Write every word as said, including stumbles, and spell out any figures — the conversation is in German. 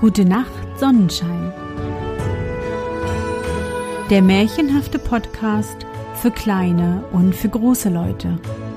Gute Nacht, Sonnenschein. Der märchenhafte Podcast für kleine und für große Leute.